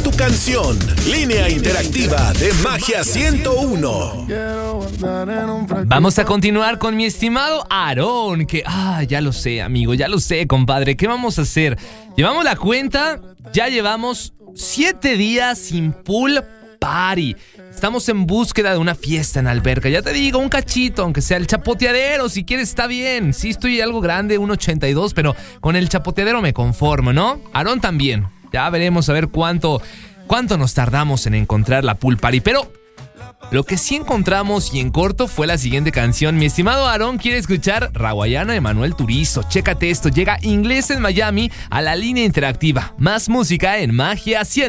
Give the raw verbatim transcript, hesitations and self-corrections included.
tu canción. Línea interactiva de Magia ciento uno. Vamos a continuar con mi estimado Aarón, que, ah, ya lo sé, amigo, ya lo sé, compadre. ¿Qué vamos a hacer? Llevamos la cuenta, ya llevamos siete días sin pool party. Estamos en búsqueda de una fiesta en alberca. Ya te digo, un cachito, aunque sea el chapoteadero, si quieres está bien. Sí, estoy algo grande, uno ochenta y dos, pero con el chapoteadero me conformo, ¿no? Aarón también. Ya veremos a ver cuánto, cuánto nos tardamos en encontrar la pool party. Pero lo que sí encontramos y en corto fue la siguiente canción. Mi estimado Aarón quiere escuchar Raguayana de Manuel Turizo. Chécate esto, llega Inglés en Miami a la línea interactiva. Más música en Magia cien.